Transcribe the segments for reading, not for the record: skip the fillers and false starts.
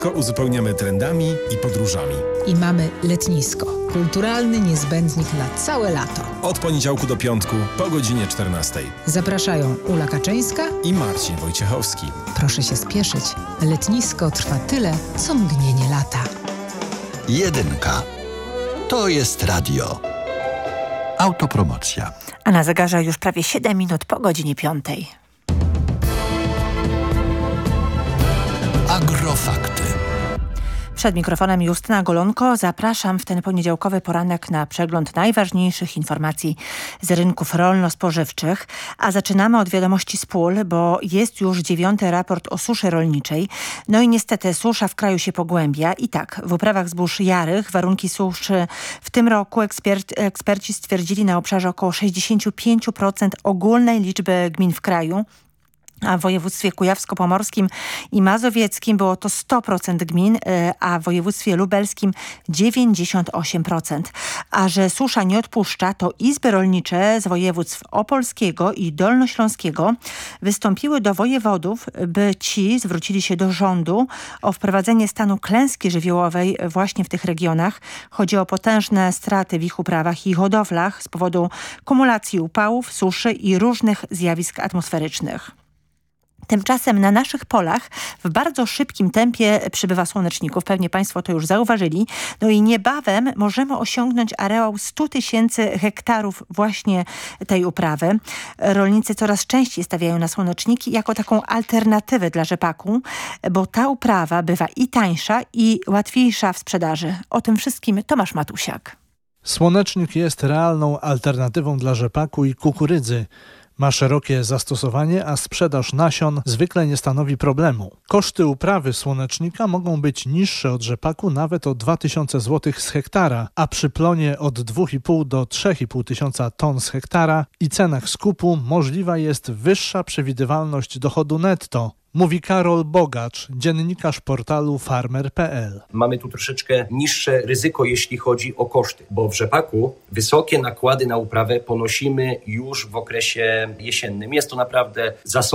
Uzupełniamy trendami i podróżami. I mamy letnisko. Kulturalny niezbędnik na całe lato. Od poniedziałku do piątku po godzinie 14. Zapraszają Ula Kaczyńska i Marcin Wojciechowski. Proszę się spieszyć. Letnisko trwa tyle, co mgnienie lata. Jedynka. To jest radio. Autopromocja. A na zegarze już prawie 7 minut po godzinie 5. Agrofakty. Przed mikrofonem Justyna Golonko. Zapraszam w ten poniedziałkowy poranek na przegląd najważniejszych informacji z rynków rolno-spożywczych. A zaczynamy od wiadomości z pól, bo jest już 9. raport o suszy rolniczej. No i niestety susza w kraju się pogłębia. I tak, w uprawach zbóż jarych warunki suszy w tym roku eksperci stwierdzili na obszarze około 65% ogólnej liczby gmin w kraju. A w województwie kujawsko-pomorskim i mazowieckim było to 100% gmin, a w województwie lubelskim 98%. A że susza nie odpuszcza, to izby rolnicze z województw opolskiego i dolnośląskiego wystąpiły do wojewodów, by ci zwrócili się do rządu o wprowadzenie stanu klęski żywiołowej właśnie w tych regionach. Chodzi o potężne straty w ich uprawach i hodowlach z powodu kumulacji upałów, suszy i różnych zjawisk atmosferycznych. Tymczasem na naszych polach w bardzo szybkim tempie przybywa słoneczników. Pewnie Państwo to już zauważyli. No i niebawem możemy osiągnąć areał 100 000 hektarów właśnie tej uprawy. Rolnicy coraz częściej stawiają na słoneczniki jako taką alternatywę dla rzepaku, bo ta uprawa bywa i tańsza, i łatwiejsza w sprzedaży. O tym wszystkim Tomasz Matusiak. Słonecznik jest realną alternatywą dla rzepaku i kukurydzy. Ma szerokie zastosowanie, a sprzedaż nasion zwykle nie stanowi problemu. Koszty uprawy słonecznika mogą być niższe od rzepaku nawet o 2000 zł z hektara, a przy plonie od 2,5 do 3,5 tysiąca ton z hektara i cenach skupu możliwa jest wyższa przewidywalność dochodu netto. Mówi Karol Bogacz, dziennikarz portalu farmer.pl. Mamy tu troszeczkę niższe ryzyko, jeśli chodzi o koszty, bo w rzepaku wysokie nakłady na uprawę ponosimy już w okresie jesiennym. Jest to naprawdę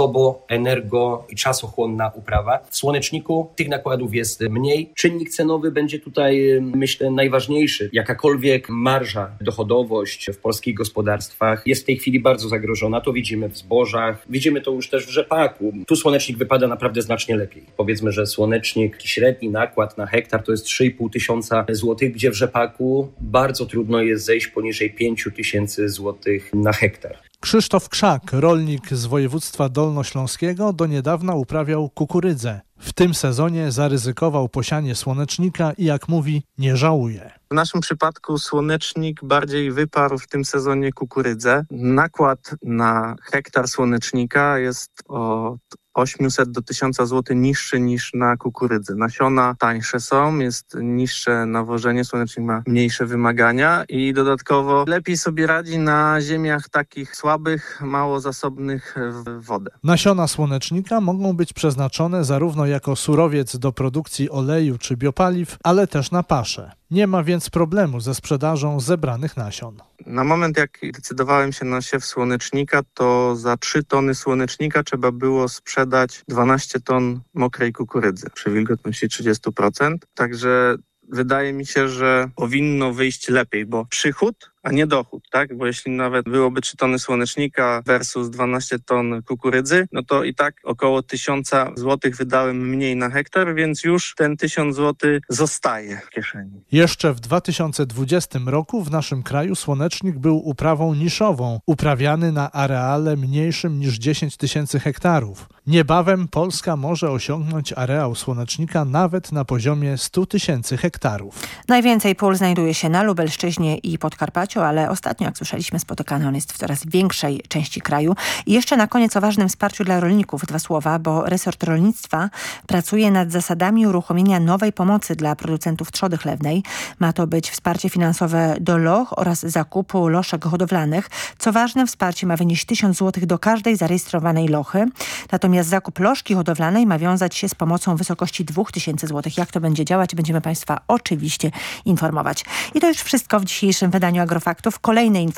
energo i czasochłonna uprawa. W słoneczniku tych nakładów jest mniej. Czynnik cenowy będzie tutaj, myślę, najważniejszy. Jakakolwiek marża, dochodowość w polskich gospodarstwach jest w tej chwili bardzo zagrożona. To widzimy w zbożach, widzimy to już też w rzepaku. Tu słonecznik wypada naprawdę znacznie lepiej. Powiedzmy, że słonecznik, średni nakład na hektar to jest 3,5 tysiąca złotych, gdzie w rzepaku bardzo trudno jest zejść poniżej 5 tysięcy złotych na hektar. Krzysztof Krzak, rolnik z województwa dolnośląskiego, do niedawna uprawiał kukurydzę. W tym sezonie zaryzykował posianie słonecznika i, jak mówi, nie żałuje. W naszym przypadku słonecznik bardziej wyparł w tym sezonie kukurydzę. Nakład na hektar słonecznika jest od 800 do 1000 zł niższy niż na kukurydzy. Nasiona tańsze są, jest niższe nawożenie, słonecznik ma mniejsze wymagania i dodatkowo lepiej sobie radzi na ziemiach takich słabych, mało zasobnych w wodę. Nasiona słonecznika mogą być przeznaczone zarówno jako surowiec do produkcji oleju czy biopaliw, ale też na paszę. Nie ma więc problemu ze sprzedażą zebranych nasion. Na moment, jak decydowałem się na siew słonecznika, to za 3 tony słonecznika trzeba było sprzedać 12 ton mokrej kukurydzy przy wilgotności 30%. Także wydaje mi się, że powinno wyjść lepiej, bo przychód, a nie dochód, tak? Bo jeśli nawet byłoby 3 tony słonecznika versus 12 ton kukurydzy, no to i tak około 1000 złotych wydałem mniej na hektar, więc już ten 1000 złotych zostaje w kieszeni. Jeszcze w 2020 roku w naszym kraju słonecznik był uprawą niszową, uprawiany na areale mniejszym niż 10 tysięcy hektarów. Niebawem Polska może osiągnąć areał słonecznika nawet na poziomie 100 tysięcy hektarów. Najwięcej pól znajduje się na Lubelszczyźnie i Podkarpaciu, ale ostatnio, jak słyszeliśmy, spotykany on jest w coraz większej części kraju. I jeszcze na koniec o ważnym wsparciu dla rolników 2 słowa, bo resort rolnictwa pracuje nad zasadami uruchomienia nowej pomocy dla producentów trzody chlewnej. Ma to być wsparcie finansowe do loch oraz zakupu loszek hodowlanych. Co ważne, wsparcie ma wynieść 1000 zł do każdej zarejestrowanej lochy. Natomiast zakup lożki hodowlanej ma wiązać się z pomocą w wysokości 2000 zł. Jak to będzie działać, będziemy Państwa oczywiście informować. I to już wszystko w dzisiejszym wydaniu Agrofaktów. Kolejne informacje